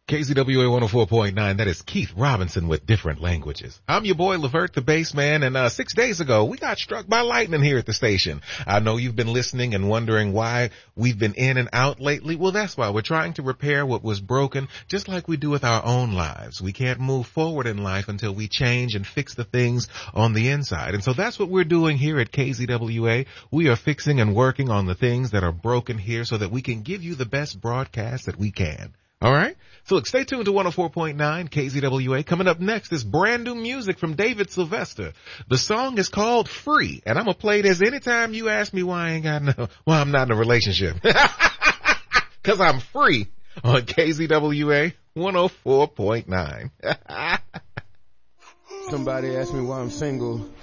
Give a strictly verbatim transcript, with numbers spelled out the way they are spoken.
K Z W A one oh four point nine, that is Keith Robinson with Different Languages. I'm your boy Levert, the bass man, and uh six days ago, we got struck by lightning here at the station. I know you've been listening and wondering why we've been in and out lately. Well, that's why. We're trying to repair what was broken, just like we do with our own lives. We can't move forward in life until we change and fix the things on the inside. And so that's what we're doing here at K Z W A. We are fixing and working on the things that are broken here so that we can give you the best broadcast that we can. All right? So look, stay tuned to one oh four point nine K Z W A. Coming up next is brand new music from David Sylvester. The song is called Free, and I'm going to play this anytime you ask me why I ain't got no, why I'm not in a relationship. Cause I'm free on K Z W A one oh four point nine. Somebody asked me why I'm single.